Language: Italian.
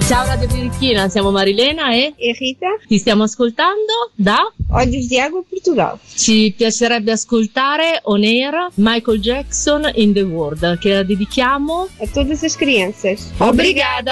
Ciao Radio Birichina, siamo Marilena e Rita. Ti stiamo ascoltando da Olhos de Água, Portugal. Ci piacerebbe ascoltare On Air Michael Jackson in the World, che la dedichiamo a todas as crianças. Obrigada!